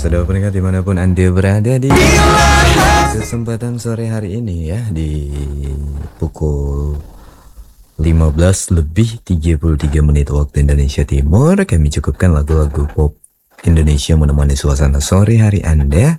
Saudara pendengar dimanapun Anda berada di kesempatan sore hari ini ya, di pukul 15 lebih 33 menit waktu Indonesia Timur, kami cukupkan lagu-lagu pop Indonesia menemani suasana sore hari Anda.